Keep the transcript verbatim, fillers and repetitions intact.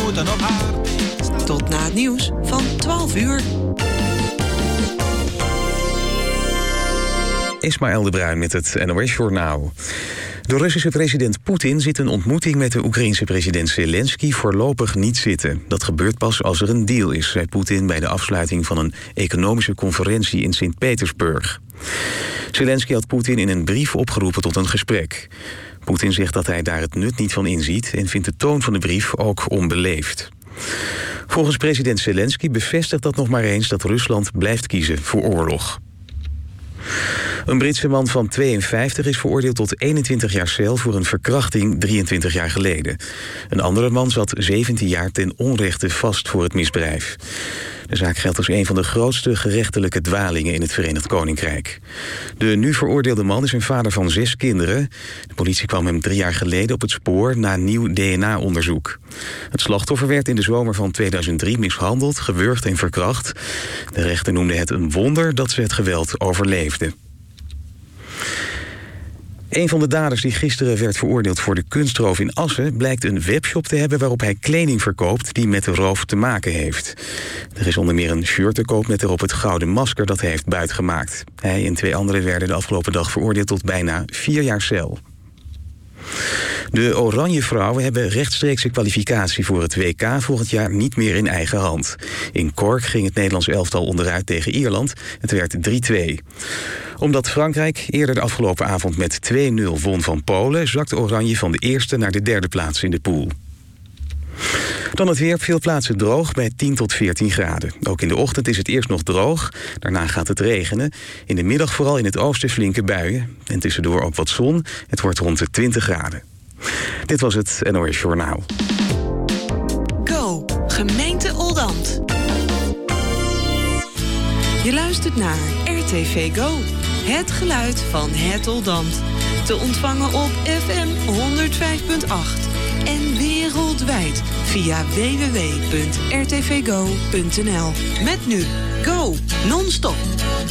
moeten op haar. Tot na het nieuws van twaalf uur. Ismaël de Bruin met het N O S-journaal. De Russische president Poetin ziet een ontmoeting met de Oekraïense president Zelensky voorlopig niet zitten. Dat gebeurt pas als er een deal is, zei Poetin bij de afsluiting van een economische conferentie in Sint-Petersburg. Zelensky had Poetin in een brief opgeroepen tot een gesprek. Poetin zegt dat hij daar het nut niet van inziet en vindt de toon van de brief ook onbeleefd. Volgens president Zelensky bevestigt dat nog maar eens dat Rusland blijft kiezen voor oorlog. Een Britse man van tweeënvijftig is veroordeeld tot eenentwintig jaar cel voor een verkrachting drieëntwintig jaar geleden. Een andere man zat zeventien jaar ten onrechte vast voor het misdrijf. De zaak geldt als een van de grootste gerechtelijke dwalingen in het Verenigd Koninkrijk. De nu veroordeelde man is een vader van zes kinderen. De politie kwam hem drie jaar geleden op het spoor na nieuw D N A-onderzoek. Het slachtoffer werd in de zomer van tweeduizend drie mishandeld, gewurgd en verkracht. De rechter noemde het een wonder dat ze het geweld overleefde. Een van de daders die gisteren werd veroordeeld voor de kunstroof in Assen blijkt een webshop te hebben waarop hij kleding verkoopt die met de roof te maken heeft. Er is onder meer een shirt te koop met erop het gouden masker dat hij heeft buitgemaakt. Hij en twee anderen werden de afgelopen dag veroordeeld tot bijna vier jaar cel. De Oranje Vrouwen hebben rechtstreekse kwalificatie voor het W K volgend jaar niet meer in eigen hand. In Cork ging het Nederlands elftal onderuit tegen Ierland. Het werd drie twee. Omdat Frankrijk eerder de afgelopen avond met twee nul won van Polen, zakte Oranje van de eerste naar de derde plaats in de pool. Dan het weer op veel plaatsen droog bij tien tot veertien graden. Ook in de ochtend is het eerst nog droog, daarna gaat het regenen. In de middag vooral in het oosten flinke buien. En tussendoor ook wat zon. Het wordt rond de twintig graden. Dit was het N O S Journaal. Go, gemeente Oldambt. Je luistert naar R T V Go. Het geluid van het Oldambt. Te ontvangen op F M honderdvijf punt acht. En wereldwijd via w w w punt r t v go punt n l. Met nu Go, non-stop.